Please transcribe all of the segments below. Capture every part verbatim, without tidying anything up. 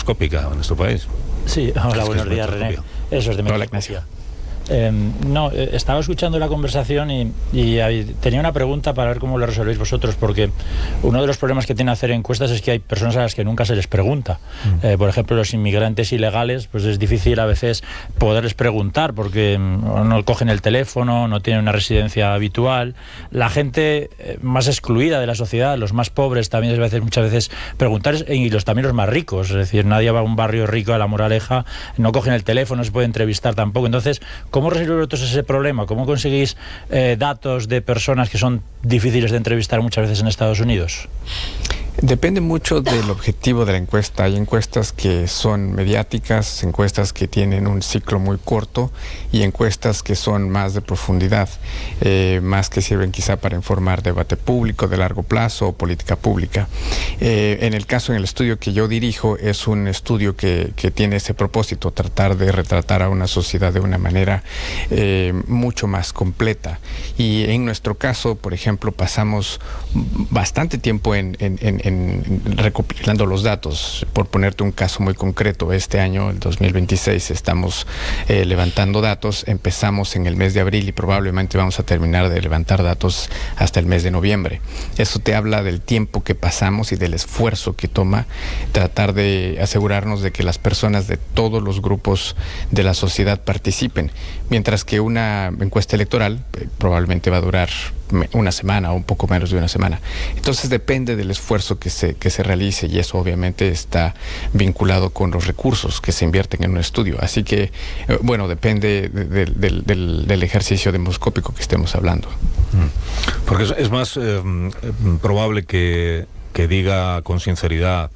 demoscópica en nuestro país. Sí, hola, Es buenos es días, René. Eso es de Hola, Ignacio. Eh, no, eh, estaba escuchando la conversación y, y hay, tenía una pregunta para ver cómo lo resolvéis vosotros, porque uno de los problemas que tiene hacer encuestas es que hay personas a las que nunca se les pregunta. Mm. Eh, por ejemplo, los inmigrantes ilegales, pues es difícil a veces poderles preguntar porque mm, no cogen el teléfono, no tienen una residencia habitual. La gente eh, más excluida de la sociedad, los más pobres, también es a veces, muchas veces preguntar, y los, también los más ricos. Es decir, nadie va a un barrio rico a La Moraleja, no cogen el teléfono, no se puede entrevistar tampoco. Entonces, ¿cómo resolvéis vosotros ese problema? ¿Cómo conseguís eh, datos de personas que son difíciles de entrevistar muchas veces en Estados Unidos? Depende mucho del objetivo de la encuesta. Hay encuestas que son mediáticas, encuestas que tienen un ciclo muy corto y encuestas que son más de profundidad, eh, más que sirven quizá para informar debate público de largo plazo o política pública. Eh, en el caso, en el estudio que yo dirijo, es un estudio que, que tiene ese propósito, tratar de retratar a una sociedad de una manera eh, mucho más completa. Y en nuestro caso, por ejemplo, pasamos bastante tiempo en, en, en En recopilando los datos. Por ponerte un caso muy concreto, este año, el dos mil veintiséis, estamos eh, levantando datos. Empezamos en el mes de abril y probablemente vamos a terminar de levantar datos hasta el mes de noviembre. Eso te habla del tiempo que pasamos y del esfuerzo que toma tratar de asegurarnos de que las personas de todos los grupos de la sociedad participen, mientras que una encuesta electoral eh, probablemente va a durar una semana o un poco menos de una semana. Entonces depende del esfuerzo que se, que se realice, y eso obviamente está vinculado con los recursos que se invierten en un estudio. Así que, eh, bueno, depende de, de, de, del, del ejercicio demoscópico que estemos hablando. Porque es, es más eh, probable que, que diga con sinceridad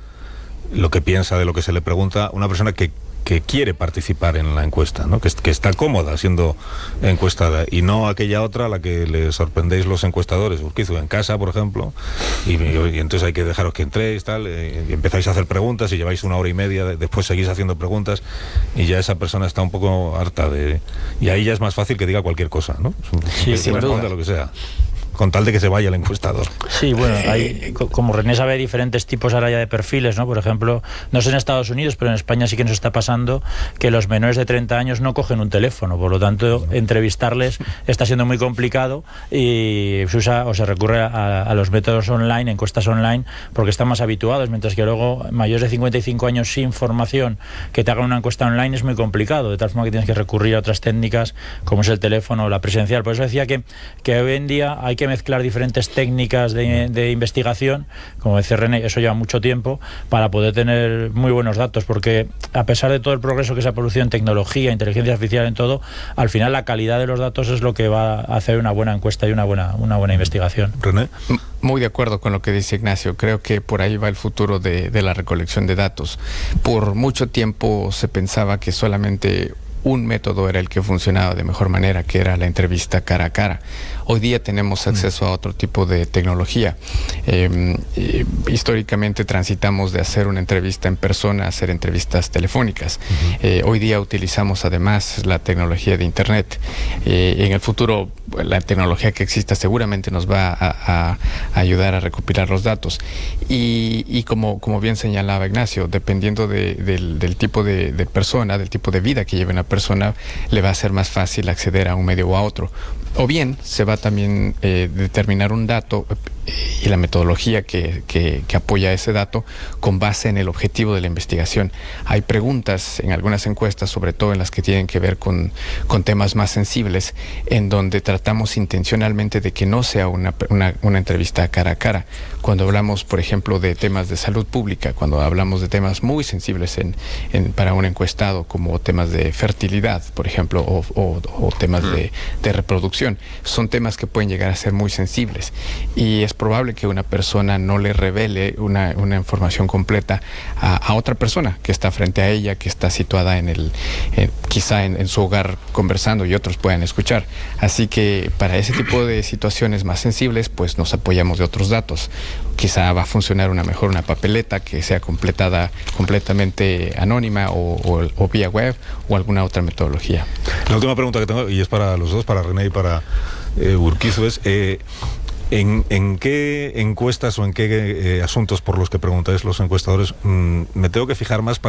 lo que piensa de lo que se le pregunta una persona que que quiere participar en la encuesta, ¿no? que, que está cómoda siendo encuestada, y no aquella otra a la que le sorprendéis los encuestadores, Urquizu, en casa, por ejemplo, y, y, y entonces hay que dejaros que entréis, tal, y empezáis a hacer preguntas y lleváis una hora y media, después seguís haciendo preguntas y ya esa persona está un poco harta de... Y ahí ya es más fácil que diga cualquier cosa, ¿no? Sí, que responda lo que sea, con tal de que se vaya el encuestador. Sí, bueno, hay, como René sabe, hay diferentes tipos ahora ya de perfiles, ¿no? Por ejemplo, no sé en Estados Unidos, pero en España sí que nos está pasando que los menores de treinta años no cogen un teléfono, por lo tanto, entrevistarles está siendo muy complicado y se usa o se recurre a, a los métodos online, encuestas online, porque están más habituados, mientras que luego mayores de cincuenta y cinco años sin formación que te hagan una encuesta online es muy complicado, de tal forma que tienes que recurrir a otras técnicas como es el teléfono o la presencial. Por eso decía que, que hoy en día hay que mezclar diferentes técnicas de, de investigación, como decía René, eso lleva mucho tiempo, para poder tener muy buenos datos, porque a pesar de todo el progreso que se ha producido en tecnología, inteligencia artificial, en todo, al final la calidad de los datos es lo que va a hacer una buena encuesta y una buena, una buena investigación. René. Muy de acuerdo con lo que dice Ignacio. Creo que por ahí va el futuro de, de la recolección de datos. Por mucho tiempo se pensaba que solamente un método era el que funcionaba de mejor manera, que era la entrevista cara a cara. Hoy día tenemos acceso a otro tipo de tecnología. Eh, eh, históricamente transitamos de hacer una entrevista en persona a hacer entrevistas telefónicas. Uh-huh. Eh, hoy día utilizamos además la tecnología de Internet. Eh, en el futuro, la tecnología que exista seguramente nos va a, a, a ayudar a recopilar los datos. Y, y como, como bien señalaba Ignacio, dependiendo de, del, del tipo de, de persona, del tipo de vida que lleve una persona, le va a ser más fácil acceder a un medio o a otro. O bien se va también eh, determinar un dato eh, y la metodología que, que, que apoya ese dato con base en el objetivo de la investigación. Hay preguntas en algunas encuestas, sobre todo en las que tienen que ver con, con temas más sensibles, en donde tratamos intencionalmente de que no sea una, una, una entrevista cara a cara. Cuando hablamos, por ejemplo, de temas de salud pública, cuando hablamos de temas muy sensibles en, en, para un encuestado, como temas de fertilidad, por ejemplo, o, o, o temas de, de reproducción, son temas que pueden llegar a ser muy sensibles, y es probable que una persona no le revele una, una información completa a, a otra persona que está frente a ella, que está situada en el, en, quizá en, en su hogar conversando y otros puedan escuchar. Así que para ese tipo de situaciones más sensibles, pues nos apoyamos de otros datos. Quizá va a funcionar una mejor una papeleta que sea completada completamente anónima o, o, o vía web o alguna otra metodología. La última pregunta que tengo, y es para los dos, para René y para eh, Urquizu, es eh, ¿en, ¿en qué encuestas o en qué eh, asuntos por los que preguntáis los encuestadores mmm, me tengo que fijar más para